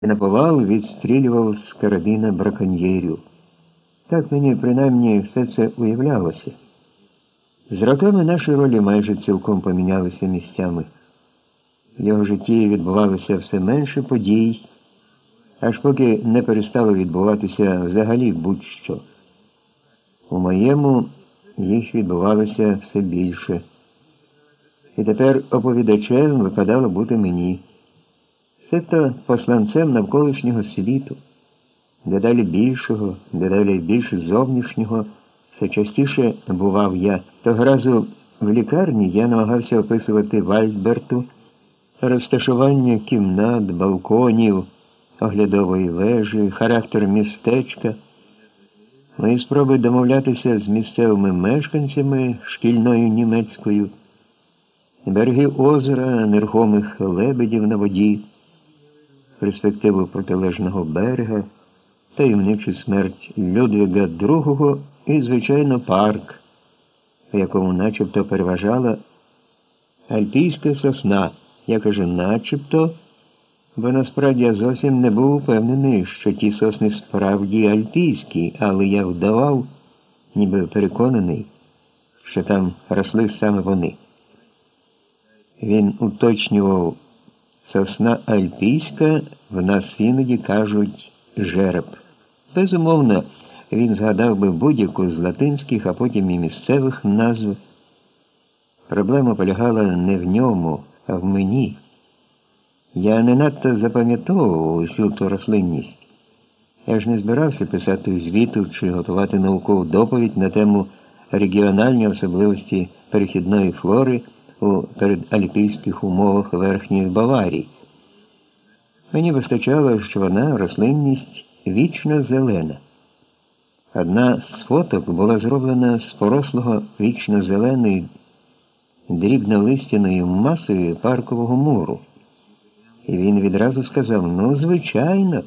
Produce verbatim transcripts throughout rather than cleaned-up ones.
і наповал відстрілював з карабіна браконьєрів. Так мені принаймні все це уявлялося. З роками наші ролі майже цілком помінялися місцями. В його житті відбувалося все менше подій, аж поки не перестало відбуватися взагалі будь-що. У моєму їх відбувалося все більше. І тепер оповідачем випадало бути мені, себто посланцем навколишнього світу, дедалі більшого, дедалі більш зовнішнього, все частіше бував я. Того разу в лікарні я намагався описувати Вальдберту розташування кімнат, балконів, оглядової вежі, характер містечка, мої спроби домовлятися з місцевими мешканцями шкільною німецькою, береги озера, нерухомих лебедів на воді, перспективу протилежного берега, таємничу смерть Людвіга другого і, звичайно, парк, в якому начебто переважала альпійська сосна. Я кажу начебто, бо насправді я зовсім не був упевнений, що ті сосни справді альпійські, але я вдавав, ніби переконаний, що там росли саме вони. Він уточнював: сосна альпійська, в нас іноді кажуть жереб. Безумовно, він згадав би будь-яку з латинських, а потім і місцевих назв. Проблема полягала не в ньому, а в мені. Я не надто запам'ятовував усю ту рослинність. Я ж не збирався писати звіту чи готувати наукову доповідь на тему регіональні особливості перехідної флори у передальпійських умовах Верхньої Баварії. Мені вистачало, що вона, рослинність, вічно зелена. Одна з фоток була зроблена з порослого вічно зеленої дрібнолистяною масою паркового муру. І він відразу сказав: ну, звичайно,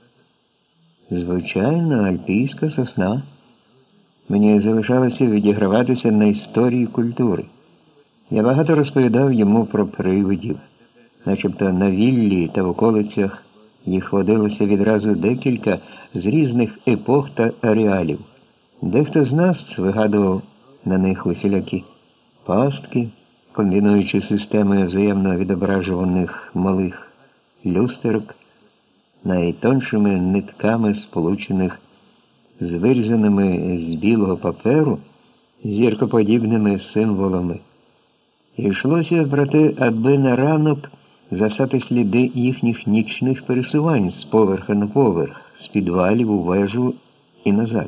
звичайно, альпійська сосна. Мені залишалося відіграватися на історії культури. Я багато розповідав йому про привидів, начебто на віллі та в околицях їх водилося відразу декілька з різних епох та ареалів. Дехто з нас вигадував на них усілякі пастки, комбінуючи системи взаємно відображуваних малих люстерок, найтоншими нитками сполучених з вирізаними з білого паперу зіркоподібними символами. І йшлося про те, аби на ранок застати сліди їхніх нічних пересувань з поверха на поверх, з підвалів у вежу і назад.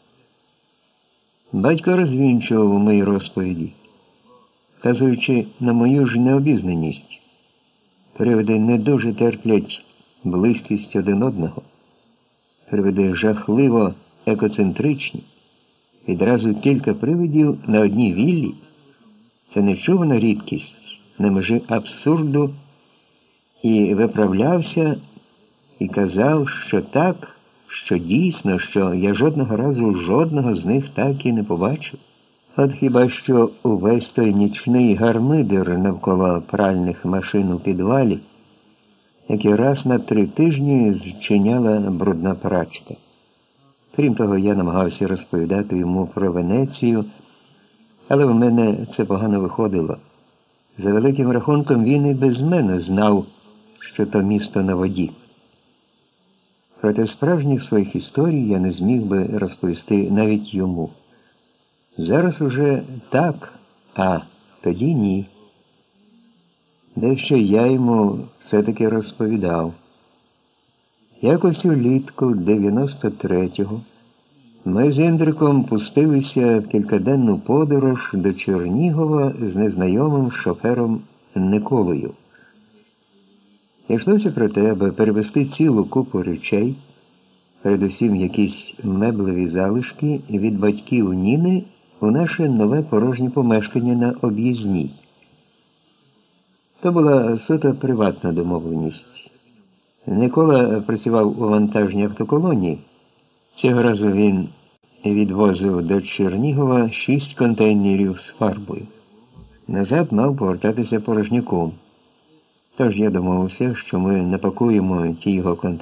Батько розвінчував у моїй розповіді, вказуючи на мою ж необізнаність. Привиди не дуже терплять близькість один одного. Привиди жахливо екоцентричні. Відразу кілька привидів на одній віллі – це нечувана рідкість на межі абсурду, і виправлявся, і казав, що так, що дійсно, що я жодного разу жодного з них так і не побачив. От хіба що увесь той нічний гармидер навколо пральних машин у підвалі, який раз на три тижні зчиняла брудна прачка. Крім того, я намагався розповідати йому про Венецію, але в мене це погано виходило. За великим рахунком, він і без мене знав, що то місто на воді. Проте справжніх своїх історій я не зміг би розповісти навіть йому. Зараз уже так, а тоді ні. Дещо я йому все-таки розповідав. Якось улітку дев'яносто третього ми з Індриком пустилися в кількаденну подорож до Чернігова з незнайомим шофером Николою. Йшлося про те, аби перевезти цілу купу речей, передусім якісь меблеві залишки від батьків Ніни у наше нове порожнє помешкання на Об'їзній. То була суто приватна домовленість. Никола працював у вантажній автоколонії. Цього разу він відвозив до Чернігова шість контейнерів з фарбою. Назад мав повертатися порожняком. Тож я домовився, що ми напакуємо ті його контакти.